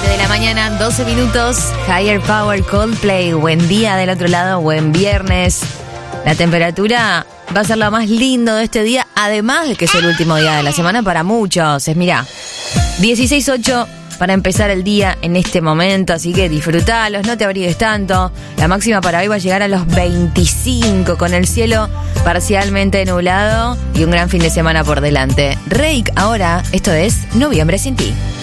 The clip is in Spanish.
7 de la mañana, 12 minutos. Higher Power, Coldplay. Buen día del otro lado, buen viernes. La temperatura va a ser lo más lindo de este día, además de que es el último día de la semana para muchos. Mirá, 16:08 para empezar el día en este momento, así que disfrutalos, no te abrigues tanto. La máxima para hoy va a llegar a los 25, con el cielo parcialmente nublado y un gran fin de semana por delante. Reik, ahora, esto es Noviembre sin ti.